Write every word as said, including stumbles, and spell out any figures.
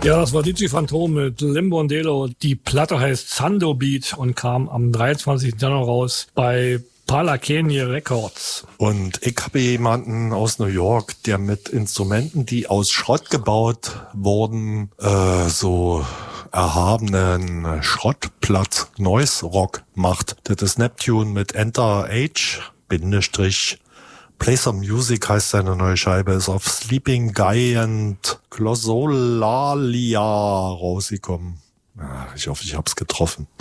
Ja, das war Digiphantom mit Limbo und Delo. Die Platte heißt Sando Beat und kam am dreiundzwanzigsten Januar raus bei Palakeni Records. Und ich habe jemanden aus New York, der mit Instrumenten, die aus Schrott gebaut wurden, äh, so erhabenen Schrottplatz Noise Rock macht. Das ist Neptune mit Enter H, Bindestrich, Play Some Music heißt seine neue Scheibe, ist auf Sleeping Guy and Glossolalia rausgekommen. Ja, ich hoffe, ich hab's getroffen.